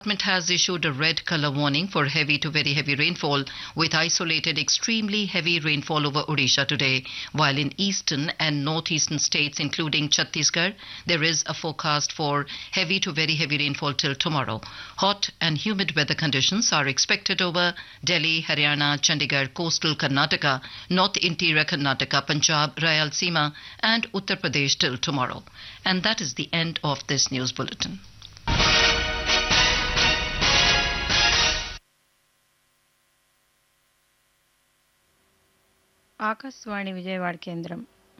Government has issued a red color warning for heavy to very heavy rainfall with isolated extremely heavy rainfall over Odisha today, while in eastern and northeastern states including Chhattisgarh there is a forecast for heavy to very heavy rainfall till tomorrow. Hot and humid weather conditions are expected over Delhi, Haryana, Chandigarh, coastal Karnataka, north interior Karnataka, Punjab, Rayalaseema and Uttar Pradesh till tomorrow. And that is the end of this news bulletin. Akashvani Vijayawada కేంద్రం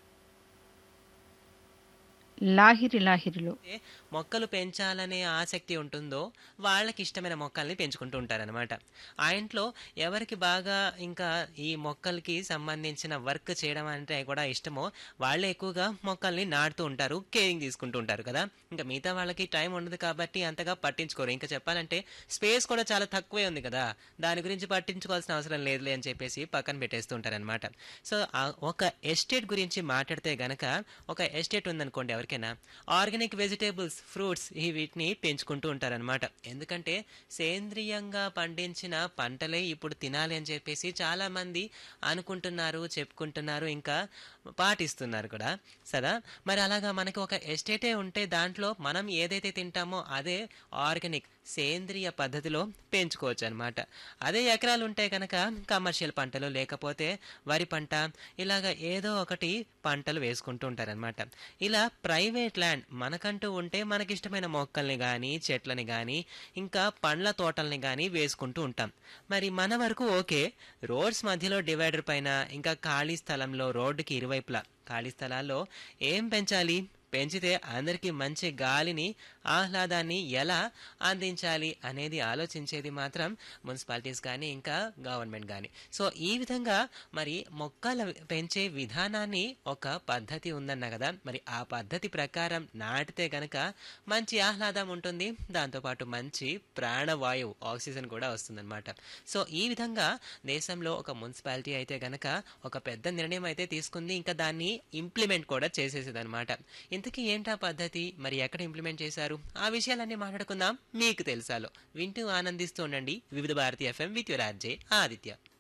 లాహిరి లాహిరిలో మొక్కలు పెంచాలనే ఆసక్తి ఉంటుందో వాళ్ళకి ఇష్టమైన మొక్కల్ని పెంచుకుంటూ ఉంటారనమాట. ఆ ఇంట్లో ఎవరికి బాగా ఇంకా ఈ మొక్కలకి సంబంధించిన వర్క్ చేయడం అంటే కూడా ఇష్టమో వాళ్ళే ఎక్కువగా మొక్కల్ని నాటుతూ ఉంటారు, కేరింగ్ తీసుకుంటూ ఉంటారు కదా. ఇంకా మిగతా వాళ్ళకి టైం ఉండదు కాబట్టి అంతగా పట్టించుకోరు. ఇంకా చెప్పాలంటే స్పేస్ కూడా చాలా తక్కువే ఉంది కదా, దాని గురించి పట్టించుకోవాల్సిన అవసరం లేదులే అని చెప్పేసి పక్కన పెట్టేస్తూ ఉంటారనమాట. సో ఒక ఎస్టేట్ గురించి మాట్లాడితే గనక, ఒక ఎస్టేట్ ఉందనుకోండి ఎవరికైనా, ఆర్గానిక్ వెజిటేబుల్స్, ఫ్రూట్స్ వీటిని పెంచుకుంటూ ఉంటారనమాట. ఎందుకంటే సేంద్రియంగా పండించిన పంటలే ఇప్పుడు తినాలి అని చెప్పేసి చాలా మంది అనుకుంటున్నారు, చెప్పుకుంటున్నారు, ఇంకా పాటిస్తున్నారు కూడా సదా. మరి అలాగా మనకి ఒక ఎస్టేటే ఉంటే దాంట్లో మనం ఏదైతే తింటామో అదే ఆర్గానిక్ సేంద్రియ పద్ధతిలో పెంచుకోవచ్చు అనమాట. అదే ఎకరాలు ఉంటే కనుక కమర్షియల్ పంటలు లేకపోతే వరి పంట ఇలాగ ఏదో ఒకటి పంటలు వేసుకుంటూ ఉంటారనమాట. ఇలా ప్రైవేట్ ల్యాండ్ మనకంటూ ఉంటే మనకిష్టమైన మొక్కల్ని కానీ చెట్లని కానీ ఇంకా పండ్ల తోటల్ని కానీ వేసుకుంటూ ఉంటాం. మరి మన వరకు ఓకే, రోడ్స్ మధ్యలో డివైడర్ పైన ఇంకా ఖాళీ స్థలంలో రోడ్డుకి ఇరువైపులా ఖాళీ స్థలాల్లో ఏం పెంచాలి, పెంచితే అందరికీ మంచి గాలిని ఆహ్లాదాన్ని ఎలా అందించాలి అనేది ఆలోచించేది మాత్రం మున్సిపాలిటీస్ కానీ ఇంకా గవర్నమెంట్ కానీ. సో ఈ విధంగా మరి మొక్కల పెంచే విధానాన్ని ఒక పద్ధతి ఉందన్నా కదా, మరి ఆ పద్ధతి ప్రకారం నాటితే గనక మంచి ఆహ్లాదం ఉంటుంది, దాంతోపాటు మంచి ప్రాణవాయువు ఆక్సిజన్ కూడా వస్తుందన్నమాట. సో ఈ విధంగా దేశంలో ఒక మున్సిపాలిటీ అయితే గనక ఒక పెద్ద నిర్ణయం అయితే తీసుకుంది, ఇంకా దాన్ని ఇంప్లిమెంట్ కూడా చేసేసేది అనమాట. ఇంతకీ ఏంటా పద్ధతి, మరి ఎక్కడ ఇంప్లిమెంట్ చేశారు, ఆ విషయాలన్నీ మాట్లాడుకుందాం మీకు తెలుసాలో. వింటూ ఆనందిస్తూ ఉండండి వివిధ Bharati FM with your RJ Aditya.